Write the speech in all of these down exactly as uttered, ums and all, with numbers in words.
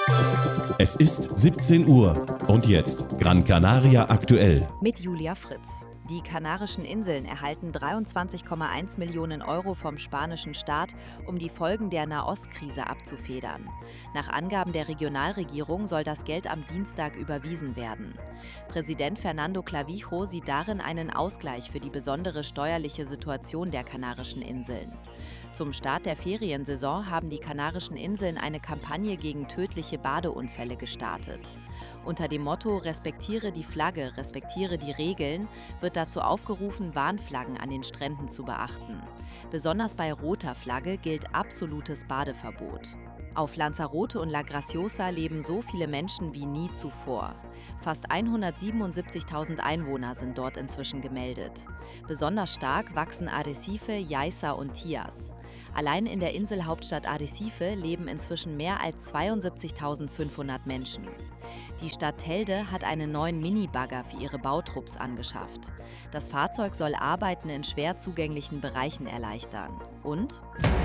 Es ist siebzehn Uhr und jetzt Gran Canaria aktuell. Mit Julia Fritz. Die Kanarischen Inseln erhalten dreiundzwanzig Komma eins Millionen Euro vom spanischen Staat, um die Folgen der Nahostkrise abzufedern. Nach Angaben der Regionalregierung soll das Geld am Dienstag überwiesen werden. Präsident Fernando Clavijo sieht darin einen Ausgleich für die besondere steuerliche Situation der Kanarischen Inseln. Zum Start der Feriensaison haben die Kanarischen Inseln eine Kampagne gegen tödliche Badeunfälle gestartet. Unter dem Motto „Respektiere die Flagge, respektiere die Regeln“ wird dazu aufgerufen, Warnflaggen an den Stränden zu beachten. Besonders bei roter Flagge gilt absolutes Badeverbot. Auf Lanzarote und La Graciosa leben so viele Menschen wie nie zuvor. Fast hundertsiebenundsiebzigtausend Einwohner sind dort inzwischen gemeldet. Besonders stark wachsen Arrecife, Yaiza und Tias. Allein in der Inselhauptstadt Arrecife leben inzwischen mehr als zweiundsiebzigtausendfünfhundert Menschen. Die Stadt Telde hat einen neuen Minibagger für ihre Bautrupps angeschafft. Das Fahrzeug soll Arbeiten in schwer zugänglichen Bereichen erleichtern. Und?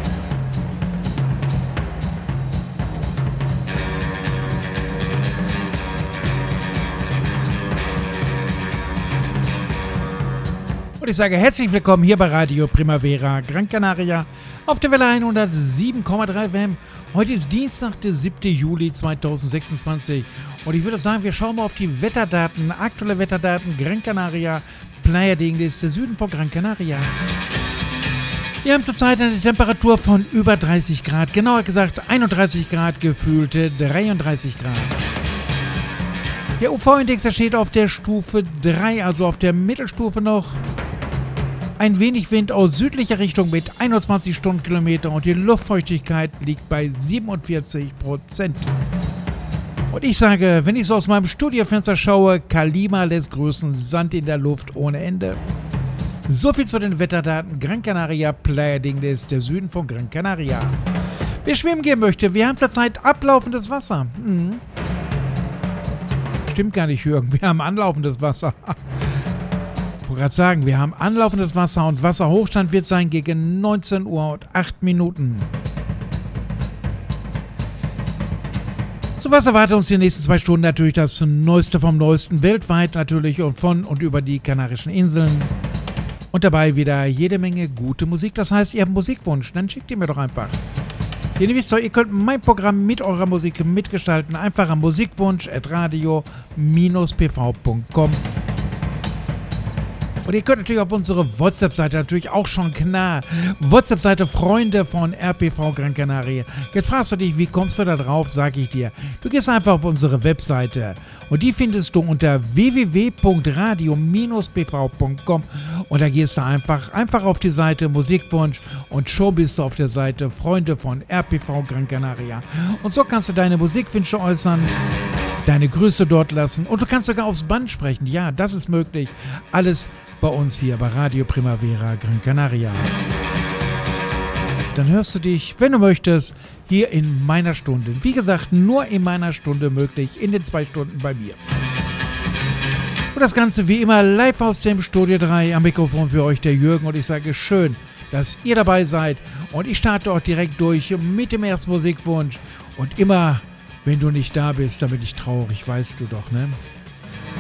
Und ich sage herzlich willkommen hier bei Radio Primavera Gran Canaria auf der Welle hundertsieben Komma drei F M. Heute ist Dienstag, der siebten Juli zweitausendsechsundzwanzig und ich würde sagen, wir schauen mal auf die Wetterdaten, aktuelle Wetterdaten Gran Canaria, Playa de Ingles, der Süden von Gran Canaria. Wir haben zurzeit eine Temperatur von über dreißig Grad, genauer gesagt einunddreißig Grad, gefühlte dreiunddreißig Grad. Der U V-Index steht auf der Stufe drei, also auf der Mittelstufe noch. Ein wenig Wind aus südlicher Richtung mit einundzwanzig Stundenkilometer und die Luftfeuchtigkeit liegt bei siebenundvierzig Prozent. Und ich sage, wenn ich so aus meinem Studiofenster schaue, Kalima lässt größten Sand in der Luft ohne Ende. So viel zu den Wetterdaten Gran Canaria, Playa de Ingles, der Süden von Gran Canaria. Wer schwimmen gehen möchte, wir haben zurzeit ablaufendes Wasser. Hm. Stimmt gar nicht, Jürgen, wir haben anlaufendes Wasser. Ich wollte gerade sagen, wir haben anlaufendes Wasser und Wasserhochstand wird sein gegen neunzehn Uhr und acht Minuten. So was erwartet uns die nächsten zwei Stunden natürlich das Neueste vom Neuesten weltweit natürlich und von und über die Kanarischen Inseln. Und dabei wieder jede Menge gute Musik. Das heißt, ihr habt einen Musikwunsch, dann schickt ihr mir doch einfach. Denn ihr wisst doch, ihr könnt mein Programm mit eurer Musik mitgestalten. Einfach am Musikwunsch at radio Bindestrich p v punkt com. Und ihr könnt natürlich auf unsere WhatsApp-Seite natürlich auch schon klar. WhatsApp-Seite Freunde von R P V Gran Canaria. Jetzt fragst du dich, wie kommst du da drauf, sag ich dir. Du gehst einfach auf unsere Webseite und die findest du unter w w w punkt radio Bindestrich p v punkt com und da gehst du einfach, einfach auf die Seite Musikwunsch und schon bist du auf der Seite Freunde von R P V Gran Canaria. Und so kannst du deine Musikwünsche äußern, deine Grüße dort lassen und du kannst sogar aufs Band sprechen. Ja, das ist möglich. Alles bei uns hier bei Radio Primavera Gran Canaria. Dann hörst du dich, wenn du möchtest, hier in meiner Stunde. Wie gesagt, nur in meiner Stunde möglich, in den zwei Stunden bei mir. Und das Ganze wie immer live aus dem Studio drei. Am Mikrofon für euch der Jürgen und ich sage schön, dass ihr dabei seid. Und ich starte auch direkt durch mit dem ersten Musikwunsch. Und immer, wenn du nicht da bist, dann bin ich traurig, weißt du doch, ne?